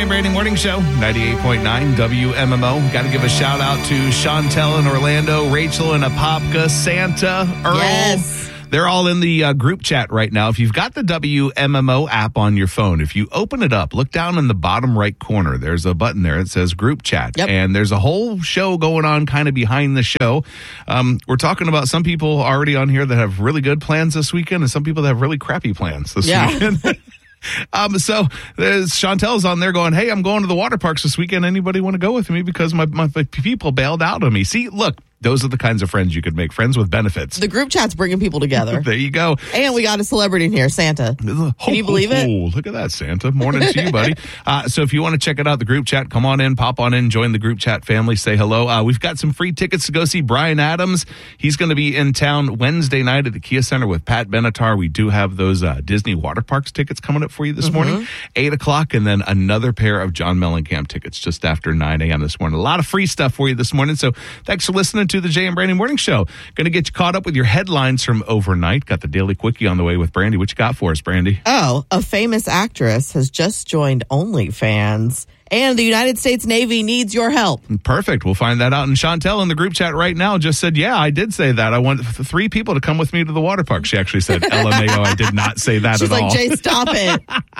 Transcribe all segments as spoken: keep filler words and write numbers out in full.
and Brandy Morning Show, ninety-eight point nine W M M O. Got to give a shout out to Chantel in Orlando, Rachel in Apopka, Santa, Earl. Yes. They're all in the uh, group chat right now. If you've got the W M M O app on your phone, if you open it up, look down in the bottom right corner. There's a button there that says group chat. Yep. And there's a whole show going on kind of behind the show. Um, we're talking about some people already on here that have really good plans this weekend and some people that have really crappy plans this Yeah. weekend. Um, so there's Chantel's on there going, hey, I'm going to the water parks this weekend. Anybody want to go with me? Because my, my people bailed out on me. See, look, those are the kinds of friends you could make, friends with benefits. The group chat's bringing people together. There you go. And we got a celebrity in here, Santa. Can you believe it? Oh, look at that, Santa. Morning to you, buddy. Uh, so if you want to check it out, the group chat, come on in, pop on in, join the group chat family, say hello. Uh, we've got some free tickets to go see Bryan Adams. He's going to be in town Wednesday night at the Kia Center with Pat Benatar. We do have those uh, Disney Water Parks tickets coming up for you this mm-hmm. morning, eight o'clock, and then another pair of John Mellencamp tickets just after nine a.m. this morning. A lot of free stuff for you this morning. So thanks for listening to the Jay and Brandy Morning Show. Going to get you caught up with your headlines from overnight. Got the Daily Quickie on the way with Brandy. What you got for us, Brandy? Oh, a famous actress has just joined OnlyFans, and the United States Navy needs your help. Perfect. We'll find that out. And Chantel in the group chat right now just said, yeah, I did say that. I want th- three people to come with me to the water park. She actually said, L M A O, I did not say that She's at like, all. Jay, stop it.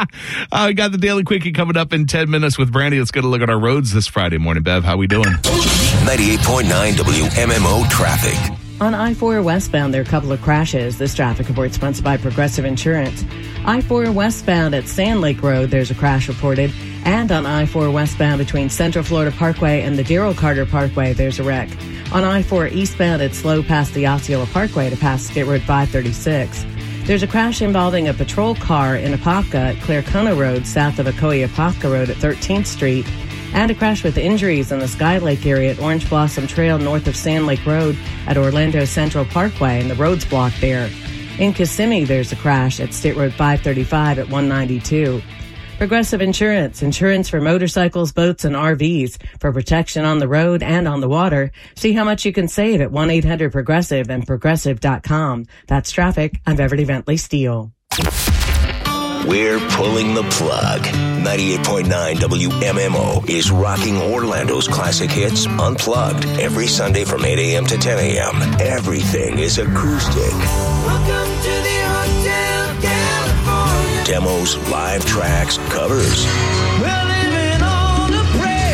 uh, we got the Daily Quickie coming up in ten minutes with Brandy. Let's get a look at our roads this Friday morning. Bev, how we doing? ninety-eight point nine W M M O traffic. On I four westbound, there are a couple of crashes. This traffic report is sponsored by Progressive Insurance. I four westbound at Sand Lake Road, there's a crash reported. And on I four westbound between Central Florida Parkway and the Darrell Carter Parkway, there's a wreck. On I four eastbound, it's slow past the Osceola Parkway to pass State Road five thirty-six. There's a crash involving a patrol car in Apopka at Claricona Road, south of Ocoee Apopka Road at thirteenth Street. And a crash with injuries in the Sky Lake area at Orange Blossom Trail north of Sand Lake Road at Orlando Central Parkway, and the road's blocked there. In Kissimmee, there's a crash at State Road five thirty-five at one ninety-two. Progressive Insurance, insurance for motorcycles, boats, and R Vs for protection on the road and on the water. See how much you can save at one eight hundred progressive and progressive dot com. That's traffic. I'm Beverly Bentley Steele. We're pulling the plug. ninety-eight point nine W M M O is rocking Orlando's classic hits unplugged every Sunday from eight a.m. to ten a.m. Everything is acoustic. Welcome to the Hotel California. Demos, live tracks, covers. We're living on a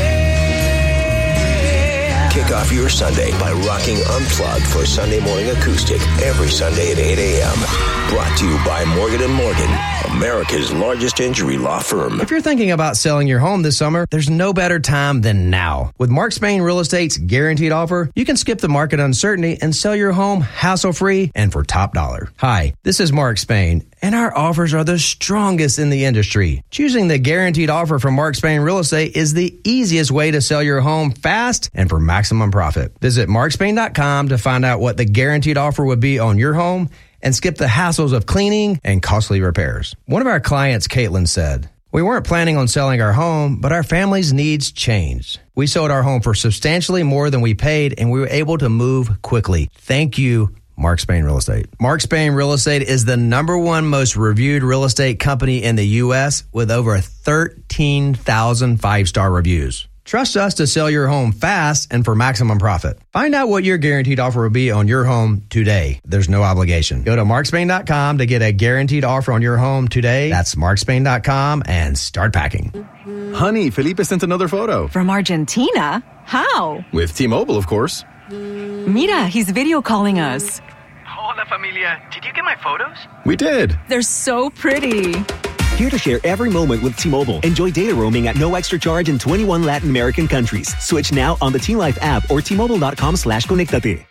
prayer. Kick off your Sunday by rocking Unplugged for Sunday morning acoustic every Sunday at eight a.m. Brought to you by Morgan and Morgan, America's largest injury law firm. If you're thinking about selling your home this summer, there's no better time than now. With Mark Spain Real Estate's guaranteed offer, you can skip the market uncertainty and sell your home hassle-free and for top dollar. Hi, this is Mark Spain, and our offers are the strongest in the industry. Choosing the guaranteed offer from Mark Spain Real Estate is the easiest way to sell your home fast and for maximum profit. Visit mark spain dot com to find out what the guaranteed offer would be on your home and skip the hassles of cleaning and costly repairs. One of our clients, Caitlin, said, "We weren't planning on selling our home, but our family's needs changed. We sold our home for substantially more than we paid, and we were able to move quickly. Thank you, Mark Spain Real Estate." Mark Spain Real Estate is the number one most reviewed real estate company in the U S with over thirteen thousand five-star reviews. Trust us to sell your home fast and for maximum profit. Find out what your guaranteed offer will be on your home today. There's no obligation. Go to mark spain dot com to get a guaranteed offer on your home today. That's mark spain dot com and start packing. Honey, Felipe sent another photo. From Argentina? How? With T-Mobile, of course. Mira, he's video calling us. Hola, familia. Did you get my photos? We did. They're so pretty. Here to share every moment with T-Mobile. Enjoy data roaming at no extra charge in twenty-one Latin American countries. Switch now on the T-Life app or T-Mobile.com slash conectate.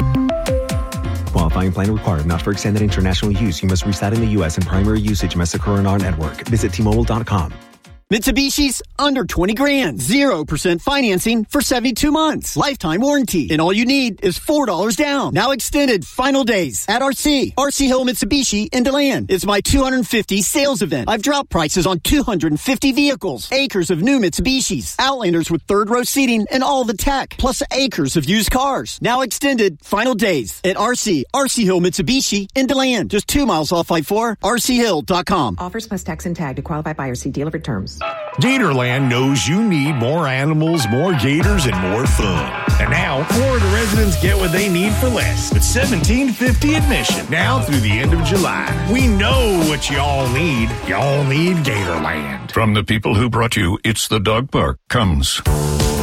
Qualifying plan required. Not for extended international use. You must reside in the U S and primary usage must occur on our network. Visit T Mobile dot com. Mitsubishi's under twenty grand. zero percent financing for seventy-two months. Lifetime warranty. And all you need is four dollars down. Now extended final days at R C. R C Hill Mitsubishi in DeLand. It's my two hundred fifty sales event. I've dropped prices on two hundred fifty vehicles. Acres of new Mitsubishis. Outlanders with third row seating and all the tech. Plus acres of used cars. Now extended final days at R C. R C Hill Mitsubishi in DeLand. Just two miles off I four. R C hill dot com. Offers plus tax and tag to qualified buyers. See dealer for terms. Gatorland knows you need more animals, more gators, and more fun. And now, Florida residents get what they need for less with seventeen fifty admission now through the end of July. We know what y'all need. Y'all need Gatorland. From the people who brought you It's the Dog Park comes